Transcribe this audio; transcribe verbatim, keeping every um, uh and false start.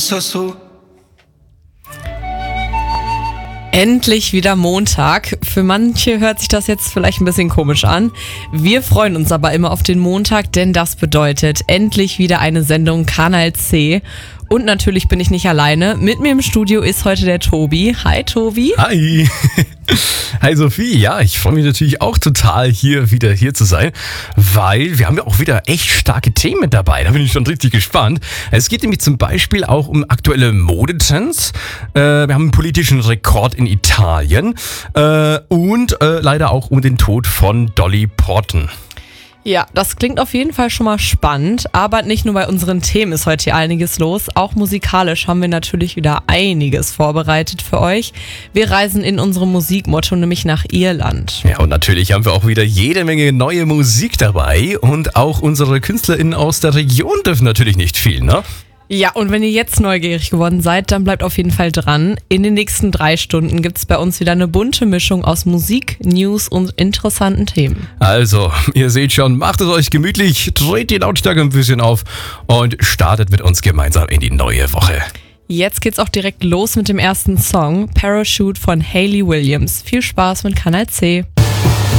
So, so. Endlich wieder Montag. Für manche hört sich das jetzt vielleicht ein bisschen komisch an. Wir freuen uns aber immer auf den Montag, denn das bedeutet endlich wieder eine Sendung Kanal C. Und natürlich bin ich nicht alleine. Mit mir im Studio ist heute der Tobi. Hi Tobi. Hi. Hi Sophie. Ja, ich freue mich natürlich auch total, hier wieder hier zu sein, weil wir haben ja auch wieder echt starke Themen mit dabei. Da bin ich schon richtig gespannt. Es geht nämlich zum Beispiel auch um aktuelle Modetrends. Äh, wir haben einen politischen Rekord in Italien äh, und äh, leider auch um den Tod von Dolly Parton. Ja, das klingt auf jeden Fall schon mal spannend, aber nicht nur bei unseren Themen ist heute hier einiges los, auch musikalisch haben wir natürlich wieder einiges vorbereitet für euch. Wir reisen in unserem Musikmotto, nämlich nach Irland. Ja, und natürlich haben wir auch wieder jede Menge neue Musik dabei und auch unsere KünstlerInnen aus der Region dürfen natürlich nicht fehlen, ne? Ja, und wenn ihr jetzt neugierig geworden seid, dann bleibt auf jeden Fall dran. In den nächsten drei Stunden gibt's bei uns wieder eine bunte Mischung aus Musik, News und interessanten Themen. Also, ihr seht schon, macht es euch gemütlich, dreht die Lautstärke ein bisschen auf und startet mit uns gemeinsam in die neue Woche. Jetzt geht's auch direkt los mit dem ersten Song, Parachute von Hayley Williams. Viel Spaß mit Kanal C.